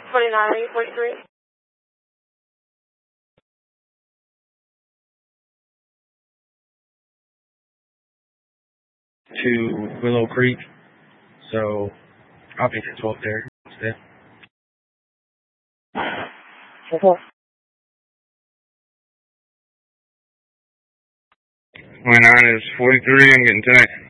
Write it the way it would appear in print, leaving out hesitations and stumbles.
43. To Willow Creek, so I'll be at 12 there instead. My 9 is 43, I'm getting tonight.